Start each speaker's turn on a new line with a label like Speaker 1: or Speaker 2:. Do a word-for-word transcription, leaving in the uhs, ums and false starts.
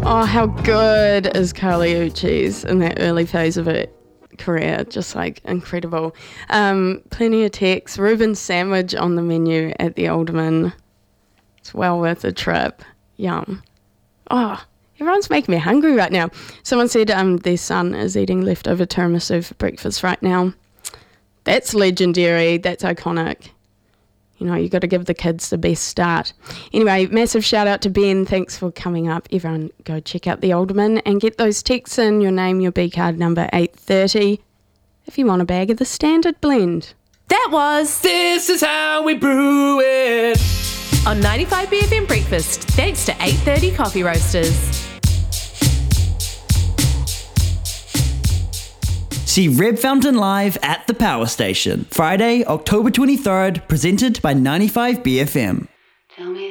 Speaker 1: Oh, how good is Carly Uchis in that early phase of her career? Just like incredible. Um, plenty of texts. Reuben sandwich on the menu at the Alderman. It's well worth a trip. Yum. Oh, everyone's making me hungry right now. Someone said um, their son is eating leftover tiramisu for breakfast right now. That's legendary. That's iconic. You know, you got to give the kids the best start. Anyway, massive shout out to Ben. Thanks for coming up. Everyone go check out the Alderman and get those texts in. Your name, your B card number eight thirty if you want a bag of the standard blend.
Speaker 2: That was
Speaker 3: This Is How We Brew It
Speaker 2: on ninety-five B F M Breakfast, thanks to eight thirty Coffee Roasters.
Speaker 4: See Reb Fountain live at the Power Station, Friday, October twenty-third, presented by ninety-five B F M.
Speaker 5: Tell me